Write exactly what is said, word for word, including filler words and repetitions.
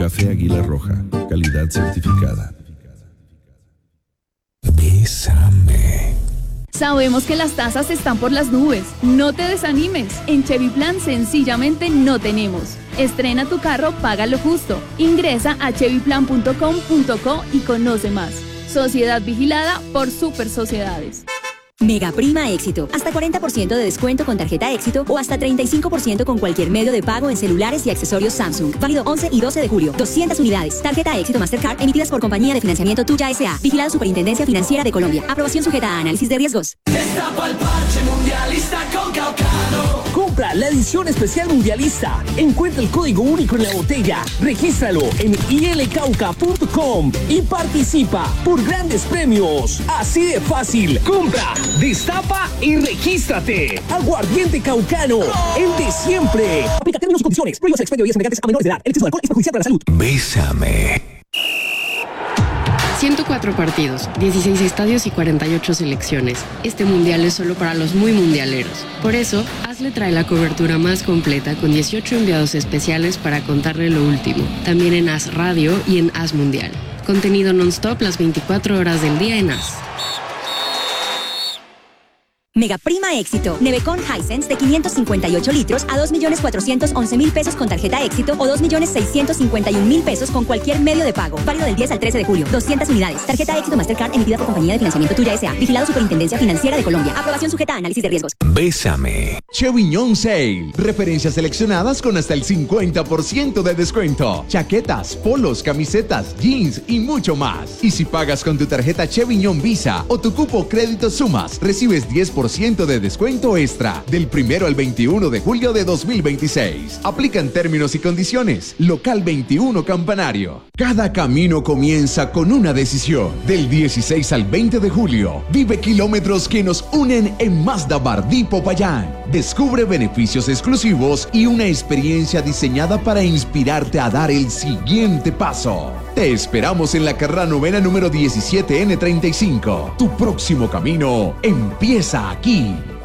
Café Águila Roja, calidad certificada. Bésame. Sabemos que las tasas están por las nubes. No te desanimes. En Cheviplan sencillamente no tenemos. Estrena tu carro, paga lo justo. Ingresa a cheviplan punto com punto co y conoce más. Sociedad vigilada por Super Sociedades. Mega Prima Éxito. Hasta cuarenta por ciento de descuento con tarjeta Éxito o hasta treinta y cinco por ciento con cualquier medio de pago en celulares y accesorios Samsung. Válido once y doce de julio. doscientas unidades. Tarjeta Éxito Mastercard emitidas por Compañía de Financiamiento Tuya S A. Vigilado Superintendencia Financiera de Colombia. Aprobación sujeta a análisis de riesgos. Destapa el parche mundialista con Caucano. Compra la edición especial mundialista. Encuentra el código único en la botella. Regístralo en i l cauca punto com y participa por grandes premios. Así de fácil. Compra, destapa y regístrate. Aguardiente Caucano, el de siempre. Aplica términos y condiciones. Prohíbas el expendio de bebidas embriagantes a menores de edad. El exceso de alcohol es perjudicial para la salud. Bésame. ciento cuatro partidos, dieciséis estadios y cuarenta y ocho selecciones. Este mundial es solo para los muy mundialeros. Por eso, Hazle trae la cobertura más completa con dieciocho enviados especiales para contarle lo último. También en Haz Radio y en Haz Mundial. Contenido non-stop las veinticuatro horas del día en Haz. Mega Prima Éxito. Nevecon Hisense de quinientos cincuenta y ocho litros a dos millones cuatrocientos once mil pesos con tarjeta Éxito o dos millones seiscientos cincuenta y un mil pesos con cualquier medio de pago. Válido del diez al trece de julio. doscientas unidades. Tarjeta Éxito Mastercard emitida por Compañía de Financiamiento Tuya S A. Vigilado Superintendencia Financiera de Colombia. Aprobación sujeta a análisis de riesgos. Bésame. Chevignon Sale. Referencias seleccionadas con hasta el cincuenta por ciento de descuento. Chaquetas, polos, camisetas, jeans y mucho más. Y si pagas con tu tarjeta Chevignon Visa o tu cupo Crédito Sumas, recibes diez por ciento de descuento extra del primero al veintiuno de julio de dos mil veintiséis. Aplican términos y condiciones. Local veintiuno Campanario. Cada camino comienza con una decisión. Del dieciséis al veinte de julio, vive kilómetros que nos unen en Mazda Bardí Popayán. Descubre beneficios exclusivos y una experiencia diseñada para inspirarte a dar el siguiente paso. Te esperamos en la carrera novena número diecisiete N treinta y cinco. Tu próximo camino empieza aquí.